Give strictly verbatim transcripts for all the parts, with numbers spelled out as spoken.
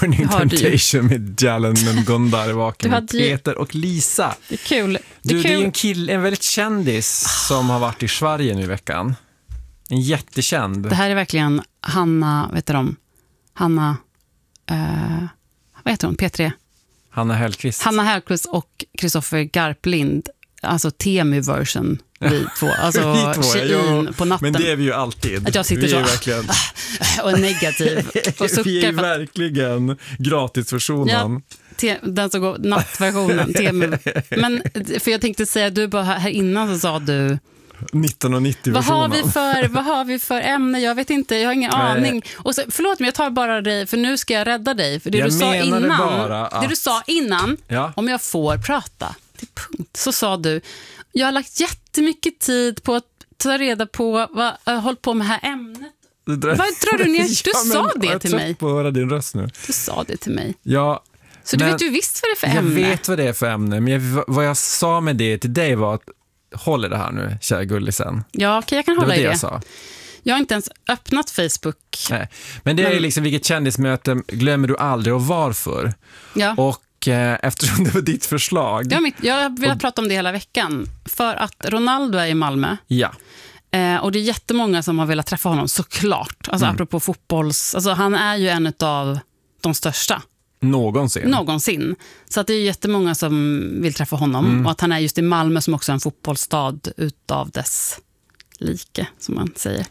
Morning Temptation med Jalen Ngondar vaken med ju... Peter och Lisa. Det är kul. Det är, du, kul. det är en kille, en väldigt kändis som har varit i Sverige nu i veckan. En jättekänd. Det här är verkligen Hanna, vet du de? Hanna, eh, vad heter hon? P tre. Hanna Hellqvist. Hanna Hellqvist och Kristoffer Garplind. Alltså Temu-version. Vi två. Alltså vi två, Shein på natten. Men det är vi ju alltid. Att jag sitter vi så. Är verkligen... och är negativ. Och suckar vi är för att... verkligen gratisversionen. Ja, den som går nattversionen. Temu. Men för jag tänkte säga, du bara här innan så sa du... nittonhundranittio vad har vi för vad har vi för ämne? Jag vet inte, jag har ingen Nej. aning. Och så, förlåt men jag tar bara dig för nu ska jag rädda dig för det jag du sa innan. Att... Det du sa innan, ja. om jag får prata till punkt, så sa du jag har lagt jättemycket tid på att ta reda på vad jag har hållit på med det här ämnet. Vad drar du ner? Du ja, sa det jag till mig. Jag på att höra din röst nu. Du sa det till mig. Ja. Så du vet ju visst vad det är för ämne. Jag vet vad det är för ämne, men jag, vad jag sa med det till dig var att håll det här nu, kära gullisen. Ja, okej, jag kan hålla det i det. Jag, sa. jag har inte ens öppnat Facebook. Nej, men det är men... liksom vilket kändismöte glömmer du aldrig och varför. Ja. Och eh, eftersom det var ditt förslag. Ja, mitt, jag vill och... prata om det hela veckan. För att Ronaldo är i Malmö. Ja. Eh, och det är jättemånga som har velat träffa honom, såklart. Alltså mm. apropå fotbolls... Alltså han är ju en av de största. Någonsin. Någonsin. Så att det är jättemånga som vill träffa honom. Mm. Och att han är just i Malmö som också är en fotbollsstad utav dess like, som man säger.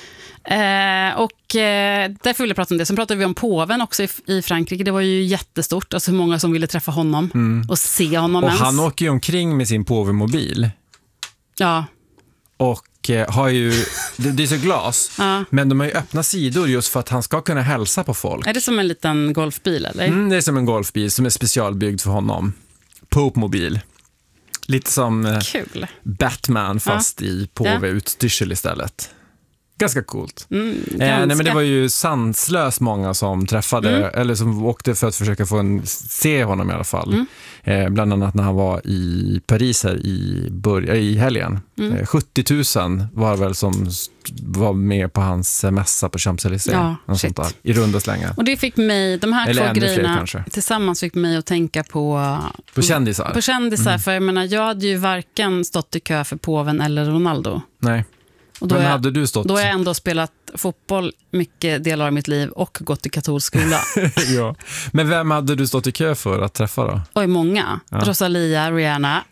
Eh, och eh, därför vill jag prata om det. Sen pratade vi om påven också i, i Frankrike. Det var ju jättestort. Alltså hur många som ville träffa honom mm. och se honom och ens. Han åker ju omkring med sin påvemobil. Ja. Och har ju, det, det är så glas, ja. Men de har ju öppna sidor just för att han ska kunna hälsa på folk. Är det som en liten golfbil eller? Mm, det är som en golfbil som är specialbyggd för honom. Pope-mobil. Lite som Kul. Batman fast ja. i påve-utstyrsel istället. Ganska coolt. Mm, ganska. Eh, nej, men det var ju sanslöst många som träffade mm. eller som åkte för att försöka få en, se honom i alla fall. Mm. Eh, bland annat när han var i Paris här i, börja, i helgen. Mm. Eh, sjuttio tusen var väl som var med på hans mässa på Champs-Élysées. Ja, sånt där, i runda slängar. Och det fick mig, de här eller två grejerna fler, tillsammans fick mig att tänka på på kändisar. På kändisar, mm. för jag menar, jag hade ju varken stått i kö för påven eller Ronaldo. Nej. Och då Vem jag, hade du stått? Då har jag ändå spelat fotboll mycket delar av mitt liv och gått i katolsk skola. ja. Men vem hade du stått i kö för att träffa då? Oj, många. Ja. Rosalia, Rihanna.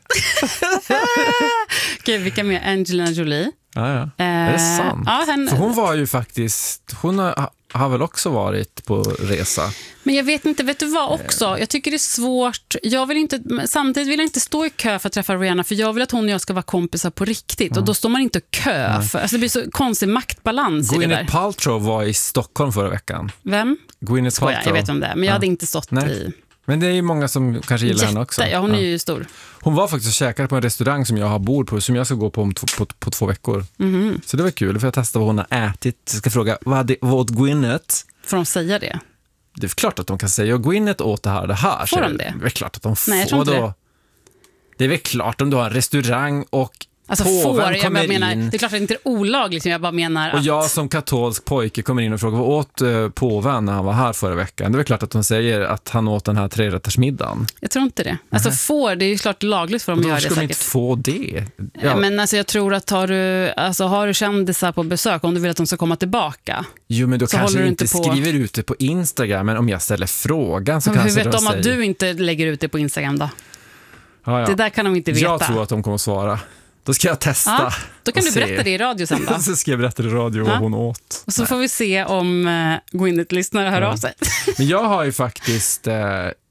Okej, vilka mer? Angelina Jolie. Ja, ja. Eh, är det sant? Ja, henne... För hon var ju faktiskt... Hon har, har väl också varit på resa. Men jag vet inte, vet du vad också? Jag tycker det är svårt. Jag vill inte, samtidigt vill jag inte stå i kö för att träffa Rihanna, för jag vill att hon och jag ska vara kompisar på riktigt. Mm. Och då står man inte i kö. För, alltså det blir så konstig maktbalans i det där. Gwyneth Paltrow var i Stockholm förra veckan. Vem? Gwyneth Paltrow. Jag vet om det, men jag ja. hade inte stått Nej. i... Men det är ju många som kanske gillar Jätte, henne också. Ja, hon är ja. ju stor. Hon var faktiskt och käkade på en restaurang som jag har bord på, som jag ska gå på om t- på, på två veckor. Mm-hmm. Så det var kul, för jag testa vad hon har ätit. Jag ska fråga, vad hade vad Gwyneth? Får de säga det? Det är klart att de kan säga, Gwyneth åt det här det här. Får de det? Det är klart att de får. Nej, jag tror inte då. Det. det är väl klart om du har en restaurang och alltså påven får, kommer jag menar, in. Det är klart att det inte är olagligt, jag bara menar och att... jag som katolsk pojke kommer in och frågar, vad åt uh, påven när han var här förra veckan? Det är väl klart att de säger att han åt den här trerättersmiddagen. Jag tror inte det. Alltså får, det är ju klart lagligt för dem att göra det säkert. Då ska de inte få det. Ja. Men alltså jag tror att har du, alltså har du kändisar på besök, om du vill att de ska komma tillbaka. Jo, men då kanske du inte på... skriver ut det på Instagram, men om jag ställer frågan så kanske de säger... Hur vet de att du inte lägger ut det på Instagram då? Ja, ja. Det där kan de inte veta. Jag tror att de kommer att svara. Då ska jag testa. Ja, då kan du se. berätta det i radio sen då. Så ska jag berätta det i radio vad ja. hon åt. Och så Nej. får vi se om uh, Gwyneth-lyssnare hör ja. av sig. Men jag har ju faktiskt eh,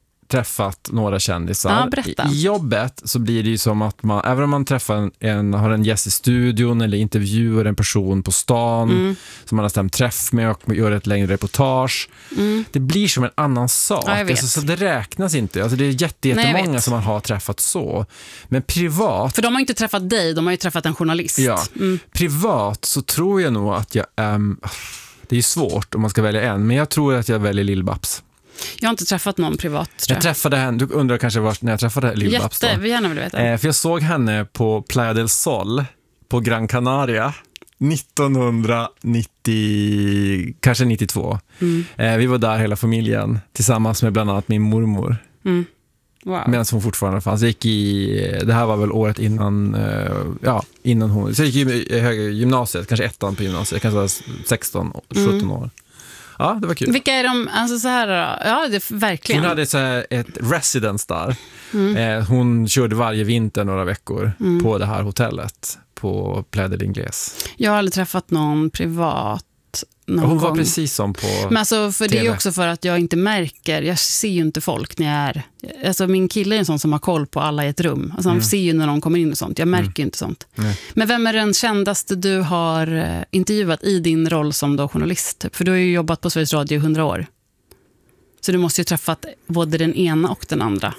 träffat några kändisar. Ja, I, I jobbet så blir det ju som att man, även om man träffar en, en har en gäst i studion eller intervjuar en person på stan mm. som man har stämt träff med och gör ett längre reportage. Mm. Det blir som en annan sak. Ja, alltså, så det räknas inte. Alltså, det är jätte, jättemånga Nej, som man har träffat så. Men privat... För de har ju inte träffat dig, de har ju träffat en journalist. Ja, mm. privat så tror jag nog att jag... Um, det är ju svårt om man ska välja en, men jag tror att jag väljer Lill-Babs. Jag har inte träffat någon privat. Jag. jag träffade henne, du undrar kanske var, när jag träffade Lill-Babs. Jätte, vi gärna vill veta. Eh, för jag såg henne på Playa del Sol på Gran Canaria. nittonhundranittio, kanske nittiotvå. Mm. Eh, vi var där hela familjen tillsammans med bland annat min mormor. Mm. Wow. Medan hon fortfarande fanns. Jag gick i, det här var väl året innan, eh, ja, innan hon... Så jag gick i hög, gymnasiet, kanske ettan på gymnasiet, kanske var sexton, sjutton mm. år. Ja, det var kul. Vilka är de, alltså så här då? Ja, det verkligen. Hon hade så här ett residence där. Mm. Eh, hon körde varje vinter några veckor mm. på det här hotellet på Playa del Ingles. Jag har aldrig träffat någon privat någon hon var gång. Precis som på Men alltså, för det är också för att jag inte märker, jag ser ju inte folk när jag är, alltså min kille är en sån som har koll på alla i ett rum. Alltså han mm. ser ju när de kommer in och sånt, jag märker mm. ju inte sånt. Mm. Men vem är den kändaste du har intervjuat i din roll som då journalist? Typ? För du har ju jobbat på Sveriges Radio i hundra år. Så du måste ju träffat både den ena och den andra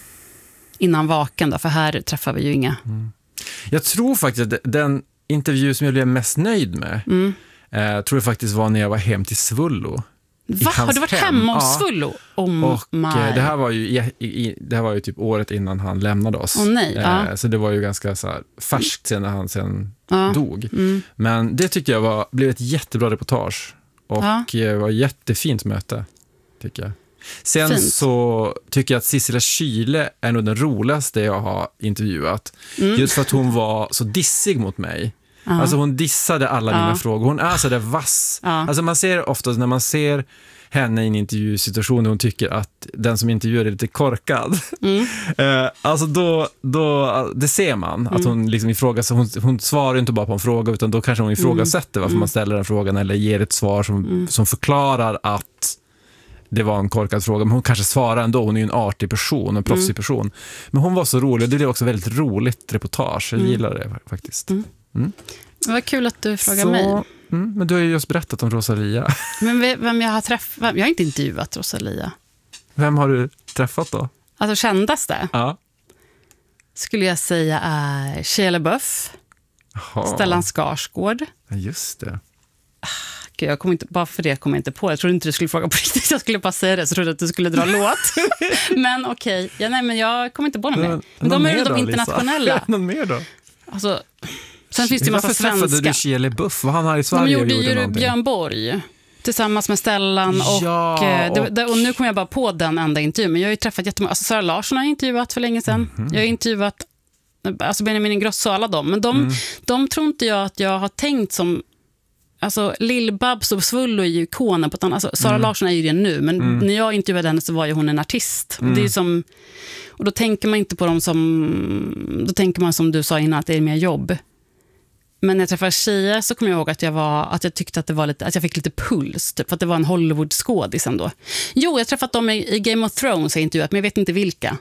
innan vaken då, för här träffar vi ju inga. Mm. Jag tror faktiskt att den intervju som jag blev mest nöjd med mm. eh, tror jag faktiskt var när jag var hem till Svullo. Va? Har du varit hem. hemma hos ja. Svullo? Oh och eh, det här var ju i, i, det här var ju typ året innan han lämnade oss. Oh, nej. Eh, ja. Så det var ju ganska så här färskt sen när han sen ja. dog. Mm. Men det tyckte jag var, blev ett jättebra reportage och ja. var jättefint möte, tycker jag. Sen Fint. Så tycker jag att Sissela Kyle är nog den roligaste jag har intervjuat. Mm. Just för att hon var så dissig mot mig. Uh-huh. Alltså hon dissade alla uh-huh. mina frågor. Hon är så där vass. Uh-huh. Alltså man ser ofta när man ser henne i en intervjusituation och hon tycker att den som intervjuar är lite korkad. Mm. eh, alltså då, då, det ser man. Mm. Att hon liksom ifrågasätter, hon, hon svarar inte bara på en fråga utan då kanske hon ifrågasätter varför mm. man ställer den frågan eller ger ett svar som, mm. som förklarar att det var en korkad fråga, men hon kanske svarar ändå. Hon är ju en artig person, en proffsig mm. person. Men hon var så rolig, det är också väldigt roligt reportage. Jag mm. gillar det faktiskt. Mm. Mm. Det var kul att du frågar så, mig. Mm, men du har ju just berättat om Rosalia. Men vem jag har träffat? Jag har inte intervjuat Rosalia. Vem har du träffat då? Alltså kändaste? Ja. Skulle jag säga är Shia LaBeouf, Stellan Skarsgård. Ja, just det. Gud, jag kom inte, bara för det kom jag inte på. Jag trodde inte du skulle fråga på riktigt. Jag skulle bara säga det, så trodde att du skulle dra låt. Men okej, okay. ja, nej, men jag kommer inte på något mer. Men de är ju de internationella. Någon mer då? Alltså, sen finns det ju massa svenska. Varför träffade du Shia LaBeouf? Vad han har i Sverige de gjorde, gjorde ju någonting. Björn Borg tillsammans med Stellan och, ja, och... Det, och nu kommer jag bara på den enda intervjun. Men jag har ju träffat jättemånga. Alltså Sara Larsson har jag intervjuat för länge sedan. Mm-hmm. Jag har intervjuat alltså Benjamin Ingrosso och alla dem. Men de, mm. de tror inte jag att jag har tänkt som... Alltså Lill-Babs och Svullo är ju ikonen på ett annat... Alltså, Sara mm. Larsson är ju det nu, men mm. när jag intervjuade henne så var ju hon en artist. Mm. Och, det är som, och då tänker man inte på dem som... Då tänker man som du sa innan att det är mer jobb. Men när jag träffade Shia så kommer jag ihåg att jag, var, att jag tyckte att, det var lite, att jag fick lite puls. Typ, för att det var en Hollywood-skådis ändå. Jo, jag har träffat dem i, i Game of Thrones, jag intervjuat, men jag vet inte vilka.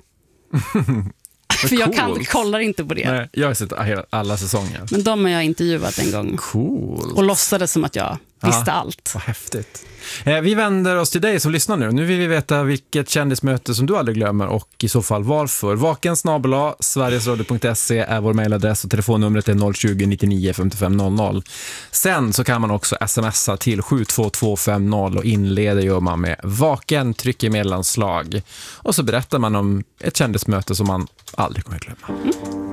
För jag kan, kollar inte på det. Nej, jag har sett alla säsonger. Men de har jag intervjuat en gång. Cool. Och låtsades som att jag visste ja, allt. Vad häftigt. Eh, vi vänder oss till dig som lyssnar nu. Nu vill vi veta vilket kändismöte som du aldrig glömmer och i så fall varför. Vaken snabel-a sverigesradio punkt se är vår mejladress och telefonnumret är noll tjugo, nittionio, femtiofem noll noll. Sen så kan man också smsa till sju två två fem noll och inleder gör man med vaken, trycker mellanslag. Och så berättar man om ett kändismöte som man aldrig kommer glömma. Mm.